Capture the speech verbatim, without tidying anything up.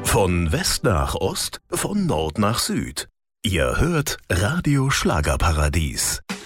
Von West nach Ost, von Nord nach Süd. Ihr hört Radio Schlagerparadies.